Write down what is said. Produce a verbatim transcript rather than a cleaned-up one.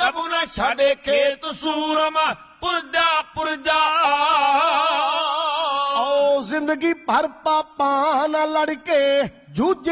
ਕਬੂ ਨਾ ਛਾੜੇ ਖੇਤ ਸੂਰਮਾ ਪੁਰਜਾ ਪੁਰਜਾ। ਓ ਜ਼ਿੰਦਗੀ ਭਰ ਪਾਪਾਂ ਨਾਲ ਲੜ ਕੇ ਜੂਝੇ